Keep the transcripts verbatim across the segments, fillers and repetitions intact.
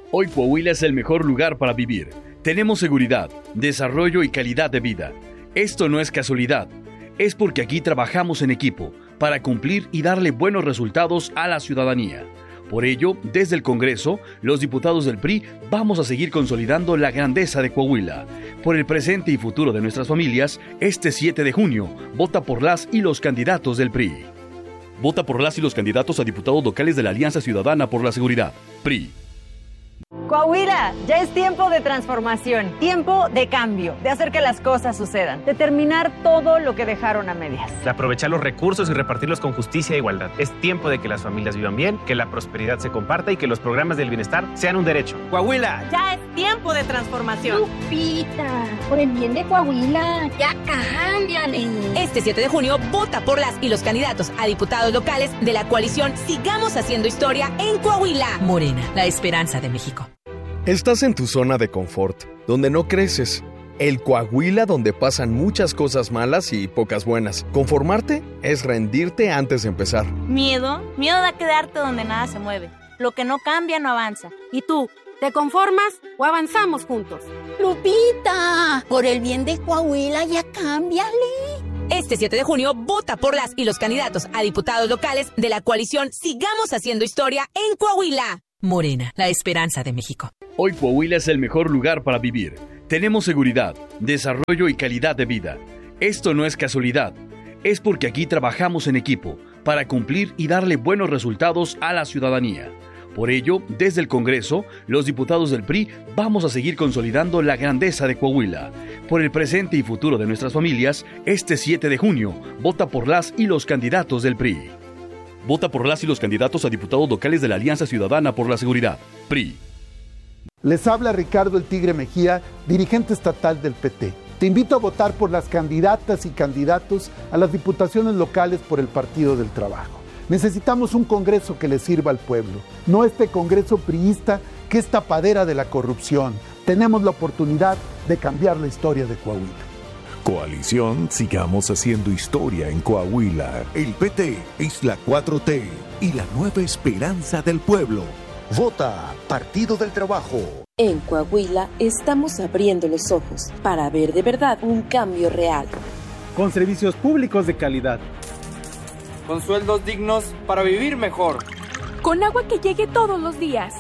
Hoy Coahuila es el mejor lugar para vivir. Tenemos seguridad, desarrollo y calidad de vida. Esto no es casualidad, es porque aquí trabajamos en equipo para cumplir y darle buenos resultados a la ciudadanía. Por ello, desde el Congreso, los diputados del P R I vamos a seguir consolidando la grandeza de Coahuila. Por el presente y futuro de nuestras familias, este siete de junio, vota por las y los candidatos del P R I. Vota por las y los candidatos a diputados locales de la Alianza Ciudadana por la Seguridad, P R I. Coahuila, ya es tiempo de transformación, tiempo de cambio, de hacer que las cosas sucedan, de terminar todo lo que dejaron a medias. De aprovechar los recursos y repartirlos con justicia e igualdad. Es tiempo de que las familias vivan bien, que la prosperidad se comparta y que los programas del bienestar sean un derecho. ¡Coahuila! Ya es tiempo de transformación. Lupita, por el bien de Coahuila, ya cámbiale. Este siete de junio, vota por las y los candidatos a diputados locales de la coalición Sigamos Haciendo Historia en Coahuila. Morena, la esperanza de México. Estás en tu zona de confort, donde no creces. El Coahuila donde pasan muchas cosas malas y pocas buenas. Conformarte es rendirte antes de empezar. Miedo, miedo a quedarte donde nada se mueve. Lo que no cambia no avanza. ¿Y tú, te conformas o avanzamos juntos? Lupita, por el bien de Coahuila, ya cámbiale. Este siete de junio, vota por las y los candidatos a diputados locales de la coalición Sigamos Haciendo Historia en Coahuila. Morena, la esperanza de México. Hoy Coahuila es el mejor lugar para vivir. Tenemos seguridad, desarrollo y calidad de vida. Esto no es casualidad, es porque aquí trabajamos en equipo para cumplir y darle buenos resultados a la ciudadanía. Por ello, desde el Congreso, los diputados del P R I vamos a seguir consolidando la grandeza de Coahuila. Por el presente y futuro de nuestras familias, este siete de junio, vota por las y los candidatos del P R I. Vota por las y los candidatos a diputados locales de la Alianza Ciudadana por la Seguridad, P R I. Les habla Ricardo El Tigre Mejía, dirigente estatal del P T. Te invito a votar por las candidatas y candidatos a las diputaciones locales por el Partido del Trabajo. Necesitamos un Congreso que le sirva al pueblo, no este Congreso priista que es tapadera de la corrupción. Tenemos la oportunidad de cambiar la historia de Coahuila. Coalición Sigamos Haciendo Historia en Coahuila. El P T es la cuatro T y la nueva esperanza del pueblo. Vota Partido del Trabajo. En Coahuila estamos abriendo los ojos para ver de verdad un cambio real. Con servicios públicos de calidad. Con sueldos dignos para vivir mejor. Con agua que llegue todos los días.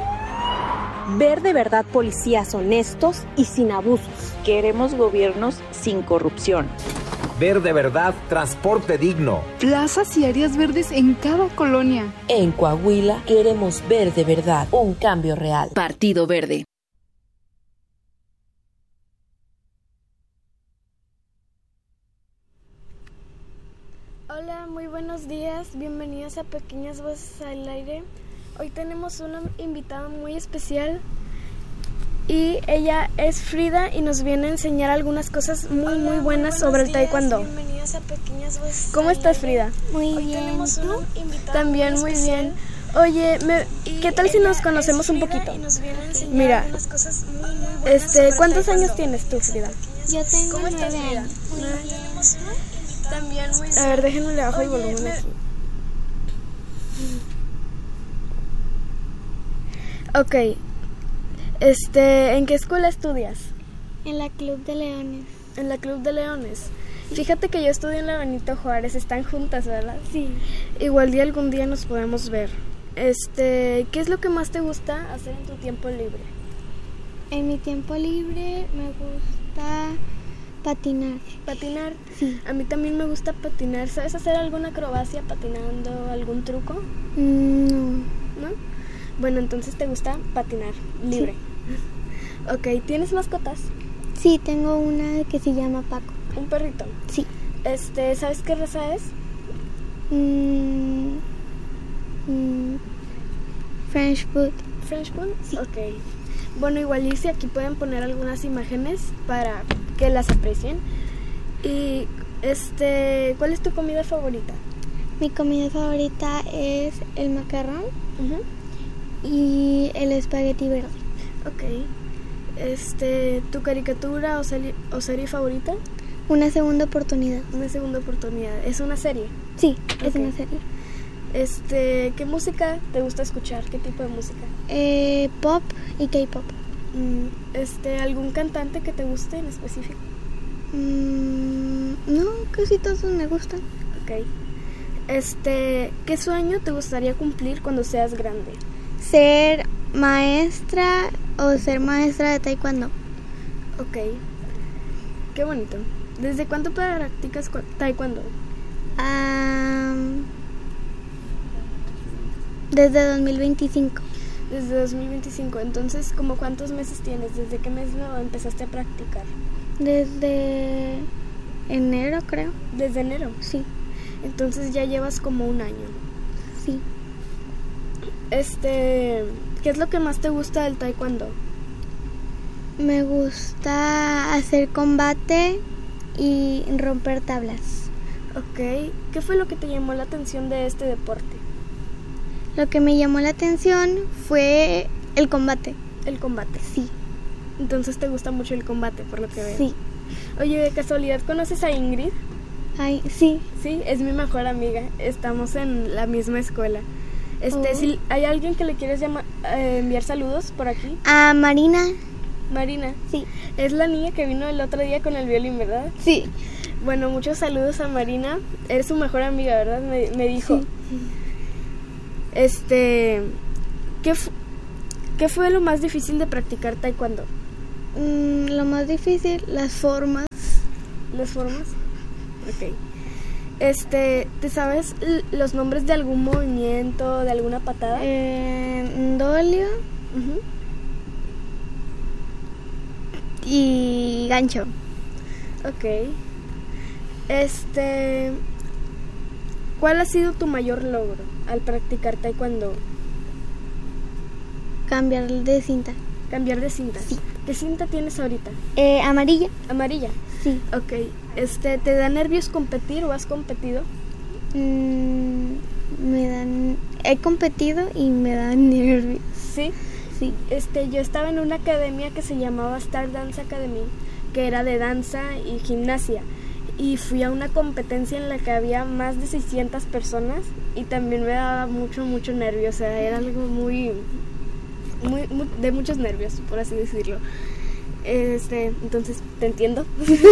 Ver de verdad policías honestos y sin abusos. Queremos gobiernos sin corrupción. Ver de verdad transporte digno. Plazas y áreas verdes en cada colonia. En Coahuila queremos ver de verdad un cambio real. Partido Verde. Hola, muy buenos días. Bienvenidos a Pequeñas Voces al Aire. Hoy tenemos una invitada muy especial y ella es Frida y nos viene a enseñar algunas cosas muy Hola, muy buenas muy sobre el días. Taekwondo. Bienvenidos a Pequeñas Voces. ¿Cómo estás, Frida? Muy Hoy bien. Tenemos una invitada También muy, muy bien. Oye, me, ¿qué tal si nos conocemos un poquito? Mira, cosas muy, muy este, ¿cuántos años tienes tú, Frida? Yo tengo ¿Cómo nueve estás, Frida? años. Tenemos una También muy bien. A ver, déjenme le bajo el volumen me... aquí. Ok, este, ¿en qué escuela estudias? En la Club de Leones. En la Club de Leones. Fíjate que yo estudio en la Benito Juárez, están juntas, ¿verdad? Sí. Igual día algún día nos podemos ver. Este, ¿qué es lo que más te gusta hacer en tu tiempo libre? En mi tiempo libre me gusta patinar. ¿Patinar? Sí. A mí también me gusta patinar. ¿Sabes hacer alguna acrobacia patinando, algún truco? Mm, no. ¿No? Bueno, entonces te gusta patinar libre. Sí. Ok, ¿tienes mascotas? Sí, tengo una que se llama Paco. ¿Un perrito? Sí. Este, ¿sabes qué raza es? Mm, mm, French Bulldog. ¿French Bulldog? Sí. Ok. Bueno, igual y si aquí pueden poner algunas imágenes para que las aprecien. Y, este, ¿cuál es tu comida favorita? Mi comida favorita es el macarrón. Uh-huh. Y el espagueti verde. Ok. Este, ¿tu caricatura o, seri- o serie favorita? Una segunda oportunidad. Una segunda oportunidad. ¿Es una serie? Sí, okay. es una serie. Este, ¿qué música te gusta escuchar? ¿Qué tipo de música? Eh, pop y K-pop. Mm, este, ¿algún cantante que te guste en específico? Mm, no, casi todos me gustan. Ok. Este, ¿qué sueño te gustaría cumplir cuando seas grande? Ser maestra o ser maestra de taekwondo. Ok. Qué bonito. ¿Desde cuándo practicas taekwondo? Um, desde dos mil veinticinco. Desde dos mil veinticinco. Entonces, ¿cómo cuántos meses tienes? ¿Desde qué mes lo empezaste a practicar? Desde enero, creo. ¿Desde enero? Sí. Entonces ya llevas como un año. Sí. Este, ¿qué es lo que más te gusta del taekwondo? Me gusta hacer combate y romper tablas. Ok. ¿Qué fue lo que te llamó la atención de este deporte? Lo que me llamó la atención fue el combate. ¿El combate? Sí. Entonces te gusta mucho el combate, por lo que veo. Sí. Oye, ¿de casualidad conoces a Ingrid? Ay, sí. Sí, es mi mejor amiga. Estamos en la misma escuela. Este, oh. si hay alguien que le quieres llamar, eh, enviar saludos por aquí. A Marina. Marina. Sí. Es la niña que vino el otro día con el violín, ¿verdad? Sí. Bueno, muchos saludos a Marina. Eres su mejor amiga, ¿verdad? Me, me dijo. Sí. Este, ¿qué, fu- ¿qué fue lo más difícil de practicar taekwondo? Mm, lo más difícil, las formas. ¿Las formas? Ok. Este, ¿te sabes l- los nombres de algún movimiento, de alguna patada? Eh, ndolio. Uh-huh. Y gancho. Ok. Este, ¿cuál ha sido tu mayor logro al practicar taekwondo? Cambiar de cinta. ¿Cambiar de cinta? Sí. ¿Qué cinta tienes ahorita? Eh, amarilla. ¿Amarilla? Sí. Ok. Este, ¿te da nervios competir o has competido? Mm, me dan... He competido y me dan nervios. ¿Sí? Sí. Este, yo estaba en una academia que se llamaba Star Dance Academy, que era de danza y gimnasia. Y fui a una competencia en la que había más de seiscientas personas y también me daba mucho, mucho nervio. O sea, era algo muy, muy, muy de muchos nervios, por así decirlo. Este, entonces, te entiendo.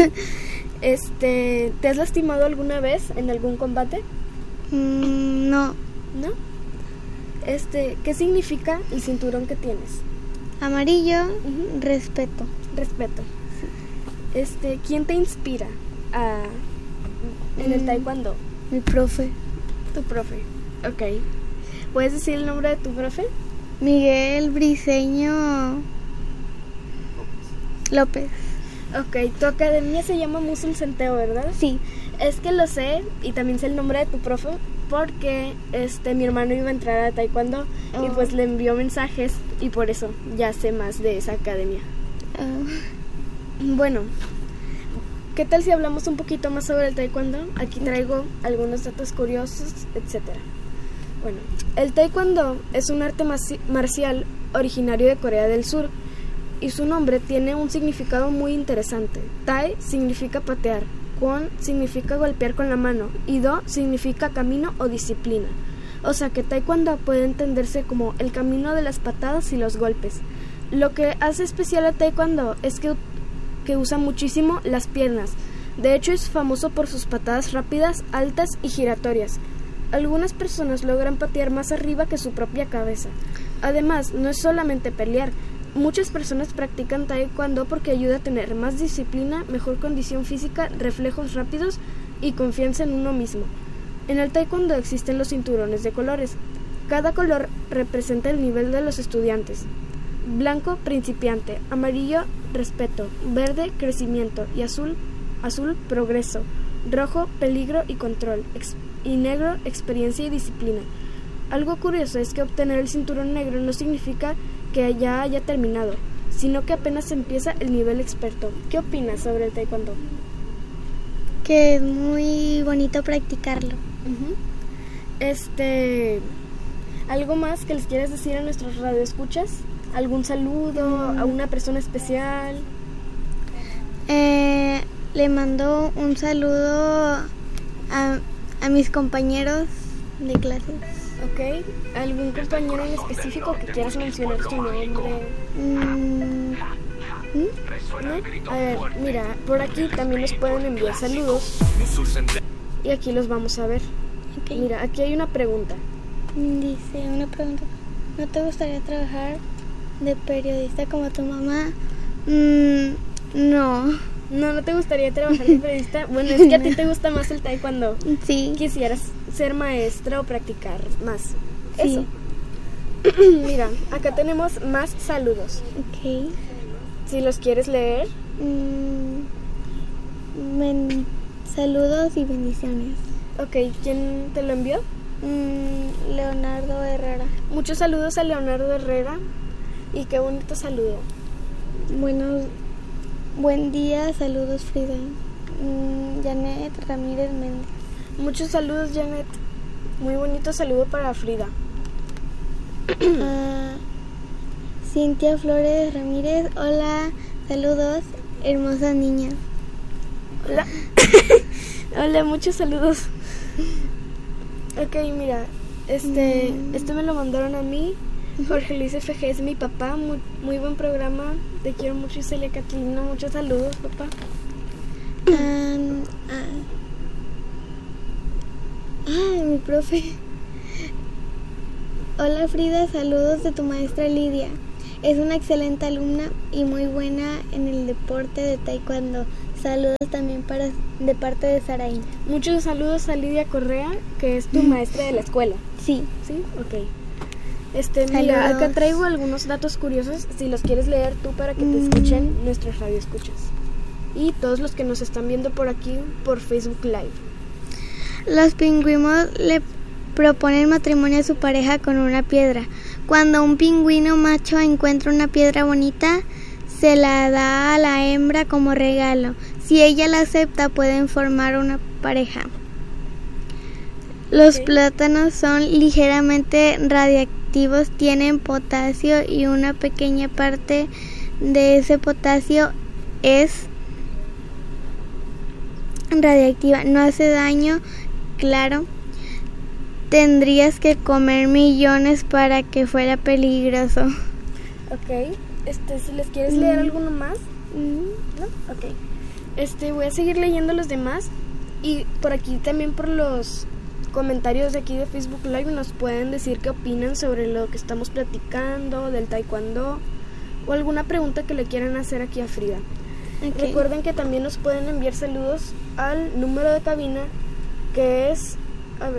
Este, ¿te has lastimado alguna vez en algún combate? Mm, no. ¿No? Este, ¿qué significa el cinturón que tienes? Amarillo, uh-huh. Respeto. Respeto. Sí. Este, ¿quién te inspira a, en mm, el taekwondo? Mi profe. Tu profe. Ok. ¿Puedes decir el nombre de tu profe? Miguel Briceño López. Ok, tu academia se llama Musul Centeo, ¿verdad? Sí. Es que lo sé y también sé el nombre de tu profe porque este mi hermano iba a entrar a taekwondo oh. y pues le envió mensajes y por eso ya sé más de esa academia. Oh. Bueno, ¿qué tal si hablamos un poquito más sobre el taekwondo? Aquí traigo algunos datos curiosos, etcétera. Bueno, el taekwondo es un arte marcial originario de Corea del Sur y su nombre tiene un significado muy interesante. Tai significa patear, Kwon significa golpear con la mano y Do significa camino o disciplina. O sea que taekwondo puede entenderse como el camino de las patadas y los golpes. Lo que hace especial a taekwondo es que, que usa muchísimo las piernas. De hecho es famoso por sus patadas rápidas, altas y giratorias. Algunas personas logran patear más arriba que su propia cabeza. Además, no es solamente pelear. Muchas personas practican taekwondo porque ayuda a tener más disciplina, mejor condición física, reflejos rápidos y confianza en uno mismo. En el taekwondo existen los cinturones de colores. Cada color representa el nivel de los estudiantes. Blanco, principiante; amarillo, respeto; verde, crecimiento; y azul, azul, progreso; rojo, peligro y control; ex- y negro, experiencia y disciplina. Algo curioso es que obtener el cinturón negro no significa que ya haya terminado, sino que apenas empieza el nivel experto. ¿Qué opinas sobre el taekwondo? Que es muy bonito practicarlo. Uh-huh. Este, ¿algo más que les quieras decir a nuestros radioescuchas? ¿Algún saludo mm. a una persona especial? Eh, le mando un saludo a, a mis compañeros de clases. Ok, ¿algún compañero en específico que quieras mencionar su nombre? Mm, ¿No? A ver, mira, por aquí también nos pueden enviar saludos y aquí los vamos a ver. Okay. Mira, aquí hay una pregunta. Dice una pregunta. ¿No te gustaría trabajar de periodista como tu mamá? Mm, no. No, ¿no te gustaría trabajar de periodista? Bueno, es que a ti te gusta más el taekwondo. Sí. Quisieras ser maestra o practicar más. Sí. Eso. Mira, acá tenemos más saludos. Ok. Si los quieres leer. Mm, ben- saludos y bendiciones. Ok, ¿quién te lo envió? Mm, Leonardo Herrera. Muchos saludos a Leonardo Herrera. Y qué bonito saludo. Buenos, buen día, saludos Frida. Mm, Janet Ramírez Méndez. Muchos saludos, Janet. Muy bonito saludo para Frida. uh, Cintia Flores Ramírez. Hola, saludos, hermosas niñas. Hola. Hola, muchos saludos. Ok, mira, este, mm. este me lo mandaron a mí. Jorge Luis F G es mi papá. Muy, muy buen programa. Te quiero mucho, Celia Catilina. Muchos saludos, papá. Um, uh, ah, mi profe. Hola Frida, saludos de tu maestra Lidia. Es una excelente alumna y muy buena en el deporte de taekwondo. Saludos también para de parte de Saraí. Muchos saludos a Lidia Correa, que es tu maestra de la escuela. Sí. ¿Sí? Ok. Este, mira, acá traigo algunos datos curiosos, si los quieres leer tú para que te mm. escuchen nuestros radioescuchas. Y todos los que nos están viendo por aquí, por Facebook Live. Los pingüinos le proponen matrimonio a su pareja con una piedra. Cuando un pingüino macho encuentra una piedra bonita, se la da a la hembra como regalo. Si ella la acepta, pueden formar una pareja. Los okay. plátanos son ligeramente radiactivos, tienen potasio y una pequeña parte de ese potasio es radiactiva. No hace daño, claro. Tendrías que comer millones para que fuera peligroso. Ok, este, si les quieres leer mm. alguno más, mm. ¿no? Ok. Este, voy a seguir leyendo los demás y por aquí también por los comentarios de aquí de Facebook Live nos pueden decir qué opinan sobre lo que estamos platicando del taekwondo o alguna pregunta que le quieran hacer aquí a Frida. Okay. Recuerden que también nos pueden enviar saludos al número de cabina que es